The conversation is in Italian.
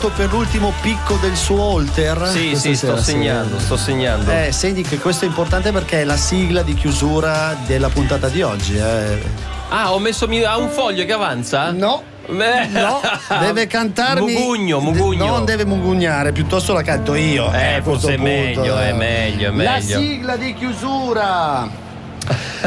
pronto per l'ultimo picco del suo Holter? Sì, sto segnando. Segni che questo è importante perché è la sigla di chiusura della puntata di oggi. Ah, ho messo un foglio che avanza? No, deve cantarmi. Mugugno. Non deve mugugnare, piuttosto la canto io. Forse è meglio. La sigla di chiusura.